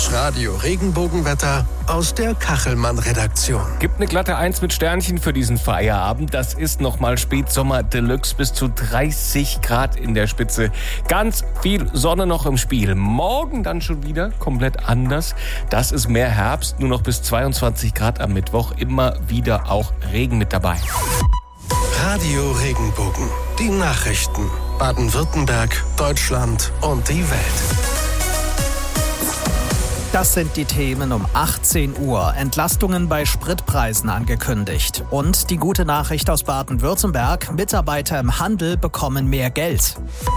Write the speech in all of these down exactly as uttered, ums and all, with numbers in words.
Das Radio-Regenbogenwetter aus der Kachelmann-Redaktion. Gibt eine glatte eins mit Sternchen für diesen Feierabend. Das ist nochmal Spätsommer Deluxe, bis zu dreißig Grad in der Spitze. Ganz viel Sonne noch im Spiel. Morgen dann schon wieder komplett anders. Das ist mehr Herbst, nur noch bis zweiundzwanzig Grad am Mittwoch. Immer wieder auch Regen mit dabei. Radio Regenbogen. Die Nachrichten. Baden-Württemberg, Deutschland und die Welt. Das sind die Themen um achtzehn Uhr. Entlastungen bei Spritpreisen angekündigt. Und die gute Nachricht aus Baden-Württemberg: Mitarbeiter im Handel bekommen mehr Geld.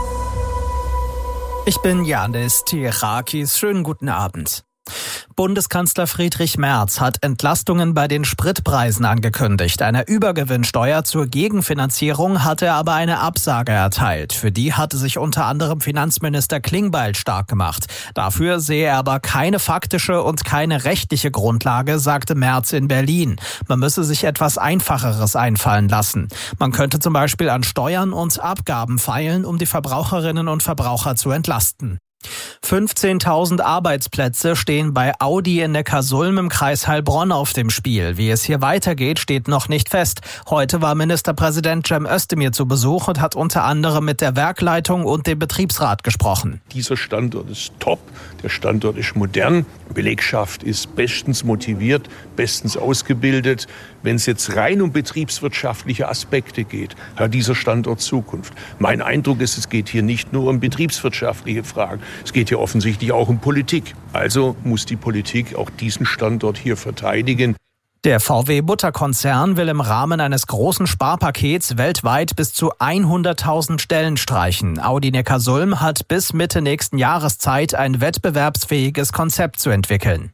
Ich bin Janis Tirakis. Schönen guten Abend. Bundeskanzler Friedrich Merz hat Entlastungen bei den Spritpreisen angekündigt. Einer Übergewinnsteuer zur Gegenfinanzierung hat er aber eine Absage erteilt. Für die hatte sich unter anderem Finanzminister Klingbeil stark gemacht. Dafür sehe er aber keine faktische und keine rechtliche Grundlage, sagte Merz in Berlin. Man müsse sich etwas Einfacheres einfallen lassen. Man könnte zum Beispiel an Steuern und Abgaben feilen, um die Verbraucherinnen und Verbraucher zu entlasten. fünfzehntausend Arbeitsplätze stehen bei Audi in Neckarsulm im Kreis Heilbronn auf dem Spiel. Wie es hier weitergeht, steht noch nicht fest. Heute war Ministerpräsident Cem Özdemir zu Besuch und hat unter anderem mit der Werkleitung und dem Betriebsrat gesprochen. Dieser Standort ist top, der Standort ist modern, Belegschaft ist bestens motiviert, bestens ausgebildet. Wenn es jetzt rein um betriebswirtschaftliche Aspekte geht, hat dieser Standort Zukunft. Mein Eindruck ist, es geht hier nicht nur um betriebswirtschaftliche Fragen, es geht hier offensichtlich auch um Politik. Also muss die Politik auch diesen Standort hier verteidigen. Der V W-Mutterkonzern will im Rahmen eines großen Sparpakets weltweit bis zu hunderttausend Stellen streichen. Audi Neckarsulm hat bis Mitte nächsten Jahres Zeit, ein wettbewerbsfähiges Konzept zu entwickeln.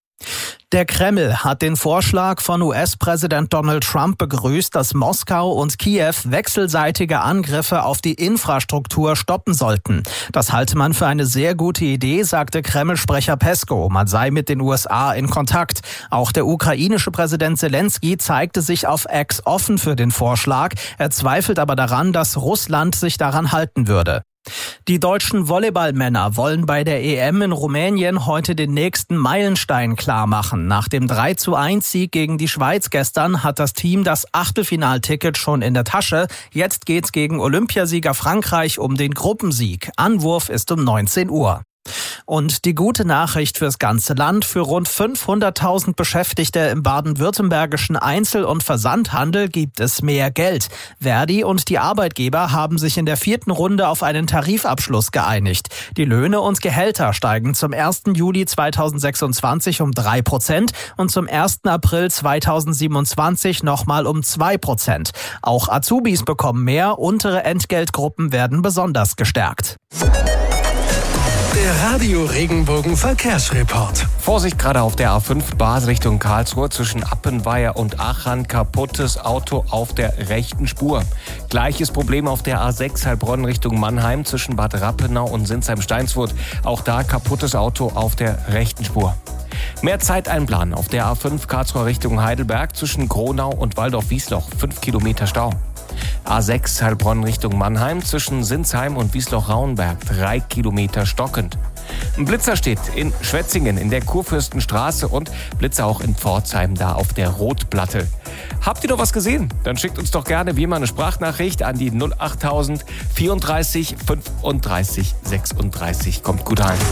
Der Kreml hat den Vorschlag von U S-Präsident Donald Trump begrüßt, dass Moskau und Kiew wechselseitige Angriffe auf die Infrastruktur stoppen sollten. Das halte man für eine sehr gute Idee, sagte Kreml-Sprecher Peskow. Man sei mit den U S A in Kontakt. Auch der ukrainische Präsident Zelensky zeigte sich auf X offen für den Vorschlag. Er zweifelt aber daran, dass Russland sich daran halten würde. Die deutschen Volleyballmänner wollen bei der E M in Rumänien heute den nächsten Meilenstein klarmachen. Nach dem drei zu eins Sieg gegen die Schweiz gestern hat das Team das Achtelfinalticket schon in der Tasche. Jetzt geht's gegen Olympiasieger Frankreich um den Gruppensieg. Anwurf ist um neunzehn Uhr. Und die gute Nachricht fürs ganze Land: Für rund fünfhunderttausend Beschäftigte im baden-württembergischen Einzel- und Versandhandel gibt es mehr Geld. Verdi und die Arbeitgeber haben sich in der vierten Runde auf einen Tarifabschluss geeinigt. Die Löhne und Gehälter steigen zum ersten Juli zweitausendsechsundzwanzig um drei Prozent und zum ersten April zweitausendsiebenundzwanzig nochmal um zwei Prozent. Auch Azubis bekommen mehr, untere Entgeltgruppen werden besonders gestärkt. Der Radio Regenbogen Verkehrsreport. Vorsicht gerade auf der A fünf Basel Richtung Karlsruhe zwischen Appenweier und Aachen. Kaputtes Auto auf der rechten Spur. Gleiches Problem auf der A sechs Heilbronn Richtung Mannheim zwischen Bad Rappenau und Sinsheim-Steinsfurt. Auch da kaputtes Auto auf der rechten Spur. Mehr Zeit einplanen auf der A fünf Karlsruhe Richtung Heidelberg zwischen Gronau und Waldorf-Wiesloch. fünf Kilometer Stau. A sechs Heilbronn Richtung Mannheim zwischen Sinsheim und Wiesloch-Rauenberg. drei Kilometer stockend. Ein Blitzer steht in Schwetzingen in der Kurfürstenstraße und Blitzer auch in Pforzheim, da auf der Rotplatte. Habt ihr noch was gesehen? Dann schickt uns doch gerne wie immer eine Sprachnachricht an die null achttausend vierunddreißig fünfunddreißig sechsunddreißig. Kommt gut heim.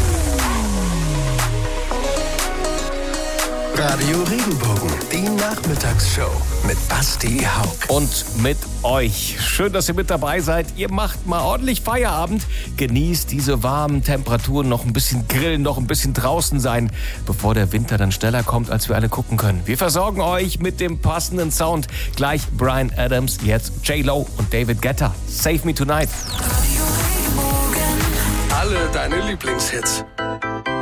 Radio Regenbogen, die Nachmittagsshow mit Basti Haug. Und mit euch. Schön, dass ihr mit dabei seid. Ihr macht mal ordentlich Feierabend. Genießt diese warmen Temperaturen, noch ein bisschen grillen, noch ein bisschen draußen sein, bevor der Winter dann schneller kommt, als wir alle gucken können. Wir versorgen euch mit dem passenden Sound. Gleich Bryan Adams, jetzt J-Lo und David Guetta. Save Me Tonight. Alle deine Lieblingshits.